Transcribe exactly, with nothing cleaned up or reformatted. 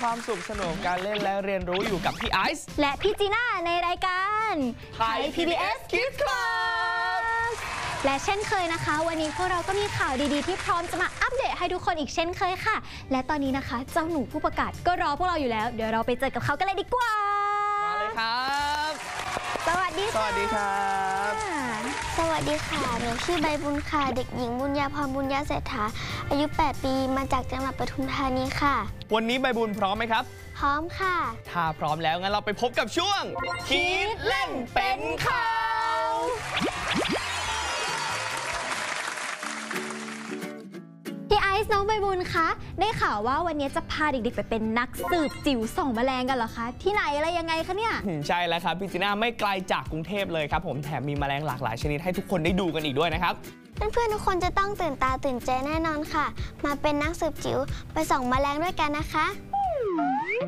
ความสุขสนุกการเล่นและเรียนรู้อยู่กับพี่ไอซ์และพี่จีน่าในรายการ Thai พี บี เอส Kids Club และเช่นเคยนะคะวันนี้พวกเราก็มีข่าวดีๆที่พร้อมจะมาอัปเดตให้ทุกคนอีกเช่นเคยค่ะและตอนนี้นะคะเจ้าหนูผู้ประกาศก็รอพวกเราอยู่แล้วเดี๋ยวเราไปเจอกับเขากันเลยดีกว่ามาเลยครับสวัสดีค่ะสวัสดีครับสวัสดีค่ะหนูชื่อใบบุญค่ะเด็กหญิงบุญญาพรบุญญาเศรษฐาอายุแปดปีมาจากจังหวัดปทุมธานีค่ะวันนี้ใบบุญพร้อมไหมครับพร้อมค่ะถ้าพร้อมแล้วงั้นเราไปพบกับช่วงคิดเล่นเป็นข่าวพี่ไอซ์น้องใบบุญคะได้ข่าวว่าวันนี้จะพาเด็กๆไปเป็นนักสืบจิ๋วส่องแมลงกันเหรอคะที่ไหนอะไรยังไงคะเนี่ยใช่แล้วครับพี่จีน่าไม่ไกลจากกรุงเทพเลยครับผมแถมมีแมลงหลากหลายชนิดให้ทุกคนได้ดูกันอีกด้วยนะครับเพื่อนๆทุกคนจะต้องตื่นตาตื่นใจแน่นอนค่ะมาเป็นนักสืบจิ๋วไปส่องแมลงด้วยกันนะคะ